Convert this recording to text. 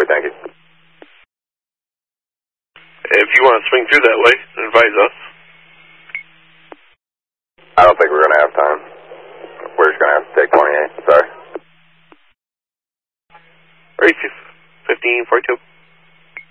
Copy, thank you. If you want to swing through that way, advise us. I don't think we're going to have time. We're just going to have to take 28, sorry. 1542.